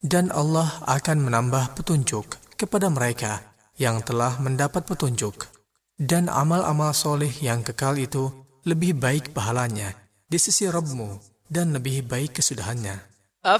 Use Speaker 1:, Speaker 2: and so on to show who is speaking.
Speaker 1: Dan Allah akan menambah petunjuk kepada mereka yang telah mendapat petunjuk. Dan amal-amal soleh yang kekal itu lebih baik pahalanya di sisi Rabbmu dan lebih baik kesudahannya.